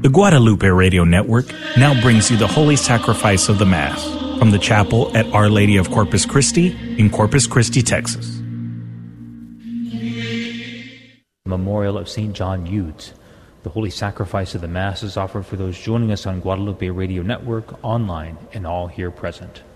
The Guadalupe Radio Network now brings you the Holy Sacrifice of the Mass from the chapel at Our Lady of Corpus Christi in Corpus Christi, Texas. Memorial of St. John Eudes. The Holy Sacrifice of the Mass is offered for those joining us on Guadalupe Radio Network, online, and all here present.